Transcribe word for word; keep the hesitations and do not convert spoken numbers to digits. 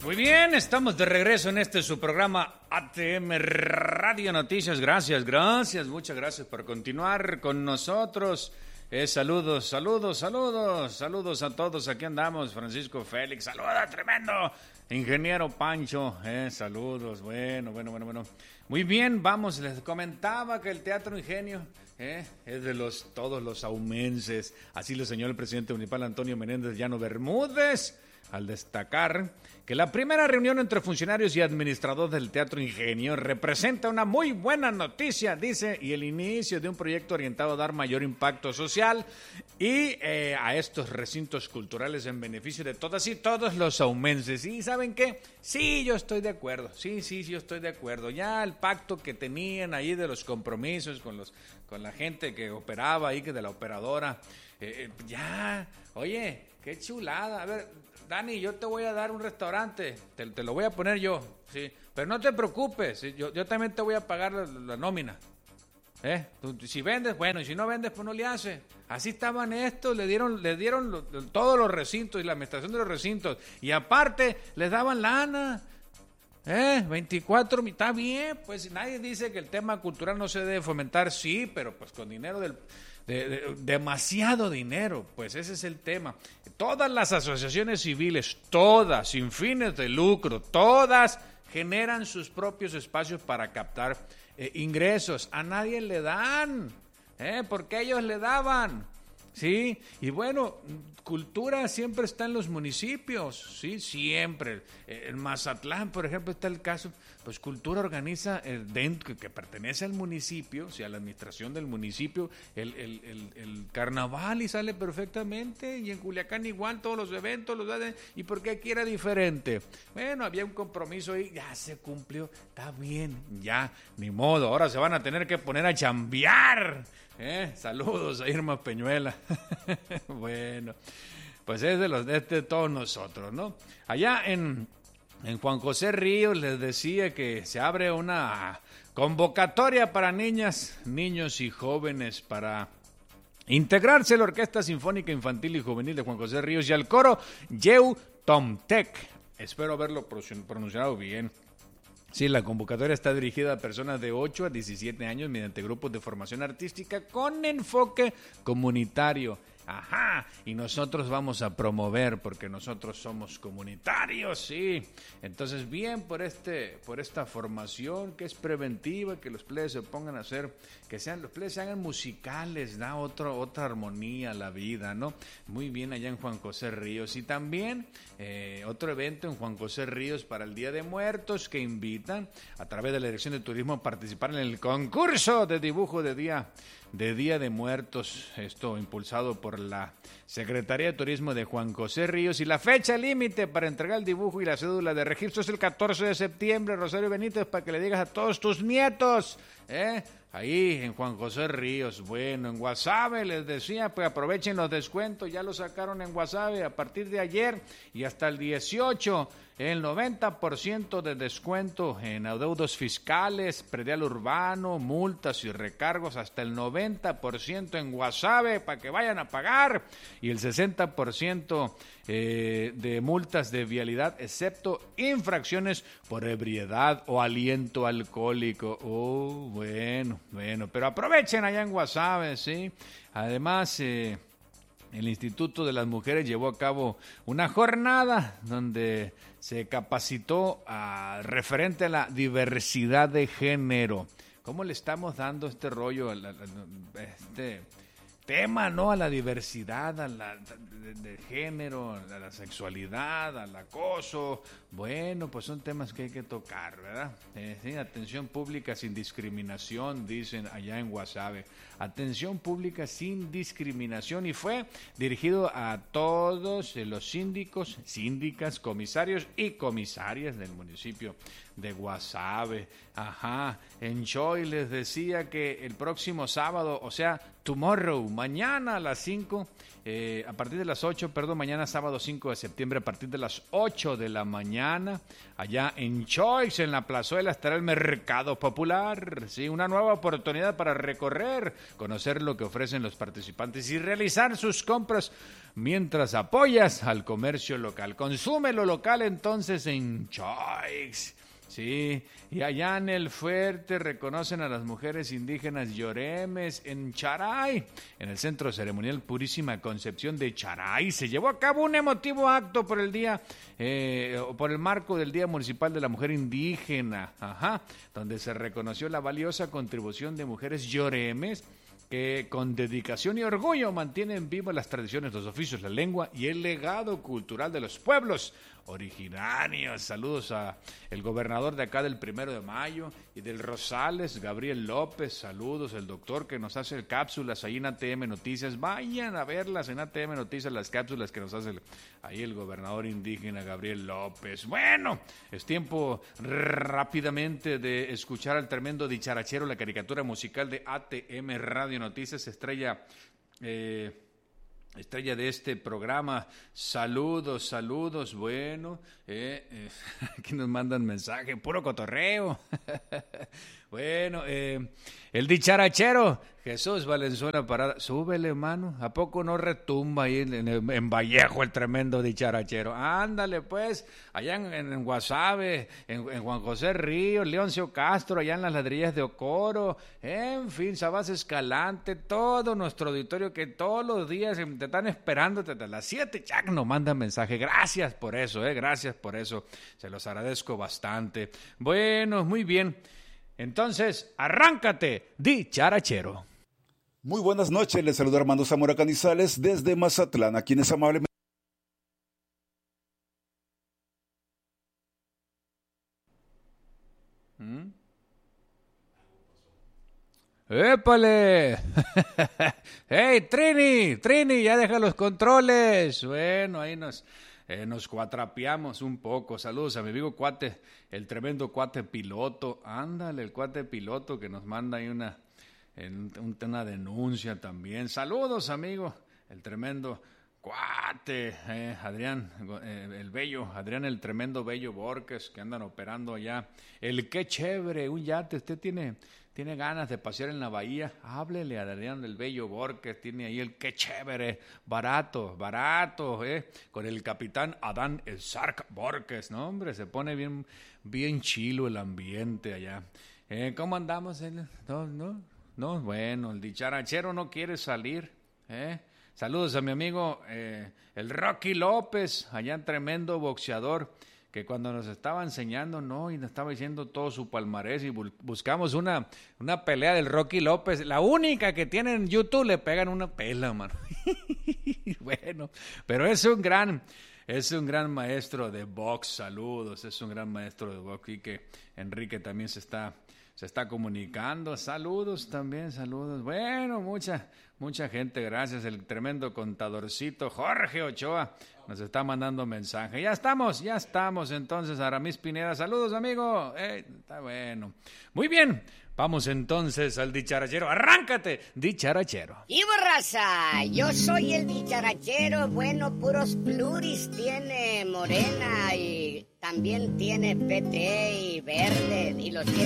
Muy bien, estamos de regreso en este su programa A T M Radio Noticias. Gracias, gracias, muchas gracias por continuar con nosotros. Eh, saludos, saludos, saludos, saludos a todos. Aquí andamos, Francisco Félix, saluda, tremendo. Ingeniero Pancho, eh, saludos, bueno, bueno, bueno, bueno. Muy bien, vamos, les comentaba que el Teatro Ingenio eh, es de los todos los aumenses. Así lo señaló el presidente municipal Antonio Menéndez Llano Bermúdez, al destacar que la primera reunión entre funcionarios y administradores del Teatro Ingenio representa una muy buena noticia, dice, y el inicio de un proyecto orientado a dar mayor impacto social y eh, a estos recintos culturales en beneficio de todas y todos los aumenses. ¿Y saben qué? Sí, yo estoy de acuerdo, sí, sí, sí, yo estoy de acuerdo. Ya el pacto que tenían ahí de los compromisos con los con la gente que operaba ahí, que de la operadora, eh, ya, oye, qué chulada, a ver... Dani, yo te voy a dar un restaurante, te, te lo voy a poner yo, sí, pero no te preocupes, ¿sí? yo, yo también te voy a pagar la, la nómina. ¿Eh? Tú, si vendes, bueno, y si no vendes, pues no le hace. Así estaban estos, le dieron, le dieron lo, todos los recintos y la administración de los recintos, y aparte les daban lana. Eh, veinticuatro, está bien, pues nadie dice que el tema cultural no se debe fomentar, sí, pero pues con dinero del... De, de, demasiado dinero, pues ese es el tema. Todas las asociaciones civiles, todas, sin fines de lucro, todas generan sus propios espacios para captar eh, ingresos. A nadie le dan, ¿eh? Porque ellos le daban, ¿sí? Y bueno, cultura siempre está en los municipios, ¿sí? Siempre. En Mazatlán, por ejemplo, está el caso, pues Cultura organiza el dentro que, que pertenece al municipio, o sea, a la administración del municipio, el, el, el, el carnaval y sale perfectamente, y en Culiacán igual, todos los eventos, los hacen, ¿y por qué aquí era diferente? Bueno, había un compromiso ahí, ya se cumplió, está bien, ya, ni modo, ahora se van a tener que poner a chambear. ¿Eh? Saludos a Irma Peñuela. Bueno, pues es de los de, de todos nosotros, ¿no? Allá en, en Juan José Ríos les decía que se abre una convocatoria para niñas, niños y jóvenes para integrarse a la Orquesta Sinfónica Infantil y Juvenil de Juan José Ríos y al coro Yeu Tomtec. Espero haberlo pronunciado bien. Sí, la convocatoria está dirigida a personas de ocho a diecisiete años mediante grupos de formación artística con enfoque comunitario. Ajá, y nosotros vamos a promover porque nosotros somos comunitarios, sí. Entonces, bien por este, por esta formación que es preventiva, que los plebes se pongan a hacer, que sean los plebes se hagan musicales, da otro, otra armonía a la vida, ¿no? Muy bien allá en Juan José Ríos. Y también eh, otro evento en Juan José Ríos para el Día de Muertos que invitan a través de la Dirección de Turismo a participar en el concurso de dibujo de día de Día de Muertos, esto impulsado por la Secretaría de Turismo de Juan José Ríos, y la fecha límite para entregar el dibujo y la cédula de registro es el catorce de septiembre, Rosario Benítez, para que le digas a todos tus nietos, ¿eh? Ahí en Juan José Ríos. Bueno, en Guasave les decía, pues aprovechen los descuentos, ya lo sacaron en Guasave a partir de ayer y hasta el dieciocho, el noventa por ciento de descuento en adeudos fiscales, predial urbano, multas y recargos, hasta el noventa por ciento en Guasave para que vayan a pagar, y el sesenta por ciento eh, de multas de vialidad, excepto infracciones por ebriedad o aliento alcohólico. Oh, bueno, bueno, pero aprovechen allá en Guasave, ¿sí? Además, eh, el Instituto de las Mujeres llevó a cabo una jornada donde se capacitó a, referente a la diversidad de género. ¿Cómo le estamos dando este rollo, a la, a este tema, ¿no? A la diversidad, a la de, de género, a la sexualidad, al acoso. Bueno, pues son temas que hay que tocar, ¿verdad? Eh, sí, atención pública sin discriminación, dicen allá en Guasave. Atención pública sin discriminación, y fue dirigido a todos los síndicos, síndicas, comisarios y comisarias del municipio de Guasave. Ajá, en Choy les decía que el próximo sábado, o sea, tomorrow, mañana a las cinco, eh, a partir de las ocho, perdón, mañana sábado cinco de septiembre, a partir de las ocho de la mañana, allá en Choix, en la plazuela, estará el Mercado Popular. Sí, una nueva oportunidad para recorrer, conocer lo que ofrecen los participantes y realizar sus compras mientras apoyas al comercio local. Consume lo local entonces en Choix. Sí, y allá en el fuerte reconocen a las mujeres indígenas Yoremes en Charay, en el Centro Ceremonial Purísima Concepción de Charay. Se llevó a cabo un emotivo acto por el día, eh, o por el marco del Día Municipal de la Mujer Indígena, ajá, donde se reconoció la valiosa contribución de mujeres Yoremes que con dedicación y orgullo mantienen vivas las tradiciones, los oficios, la lengua y el legado cultural de los pueblos originarios. Saludos a el gobernador de acá del Primero de Mayo y del Rosales, Gabriel López. Saludos, el doctor que nos hace cápsulas ahí en A T M Noticias. Vayan a verlas en A T M Noticias, las cápsulas que nos hace el, ahí el gobernador indígena Gabriel López. Bueno, es tiempo rápidamente de escuchar al tremendo dicharachero, la caricatura musical de A T M Radio Noticias, estrella... Eh, Estrella de este programa. Saludos, saludos, bueno, eh, eh, aquí nos mandan mensaje, puro cotorreo. Bueno, eh, el dicharachero, Jesús Valenzuela Parada, súbele, mano, ¿a poco no retumba ahí en, en, en Vallejo el tremendo dicharachero? Ándale, pues, allá en, en, en Guasave, en, en Juan José Ríos, Leoncio Castro, allá en las ladrillas de Ocoro, en fin, Sabas Escalante, todo nuestro auditorio que todos los días te están esperando desde las siete, ya nos mandan mensaje. Gracias por eso, eh, gracias por eso, se los agradezco bastante. Bueno, muy bien. Entonces, arráncate, dicharachero. Muy buenas noches, les saluda Armando Zamora Canizales desde Mazatlán, a quienes amablemente... ¿Mm? ¡Épale! ¡Hey, Trini! ¡Trini, ya deja los controles! Bueno, ahí nos... Eh, nos cuatrapeamos un poco. Saludos a mi amigo cuate, el tremendo cuate piloto. Ándale, el cuate piloto que nos manda ahí una, en, una denuncia también. Saludos, amigo, el tremendo cuate, eh, Adrián, eh, el bello, Adrián el tremendo bello Borges, que andan operando allá. El qué chévere, un yate, usted tiene... Tiene ganas de pasear en la bahía, háblele a Adrián del Bello Borges, tiene ahí el qué chévere, barato, barato, eh, con el capitán Adán el Sark Borges, no hombre, se pone bien, bien chilo el ambiente allá. Eh, ¿Cómo andamos? No, no, no, bueno, el dicharachero no quiere salir, eh. Saludos a mi amigo eh, el Rocky López, allá tremendo boxeador, que cuando nos estaba enseñando, no, y nos estaba diciendo todo su palmarés y buscamos una, una pelea del Rocky López, la única que tiene en YouTube, le pegan una pela, mano. Bueno, pero es un gran, es un gran maestro de box, saludos, es un gran maestro de box, y que Enrique también se está, se está comunicando, saludos también, saludos, bueno, mucha, mucha gente, gracias, el tremendo contadorcito Jorge Ochoa, nos está mandando mensaje. Ya estamos, ya estamos entonces, Aramis Pineda. Saludos, amigo. Eh, está bueno. Muy bien, vamos entonces al dicharachero. Arráncate, dicharachero. Y raza, yo soy el dicharachero. Bueno, puros pluris tiene Morena y también tiene P T y Verde y los tiene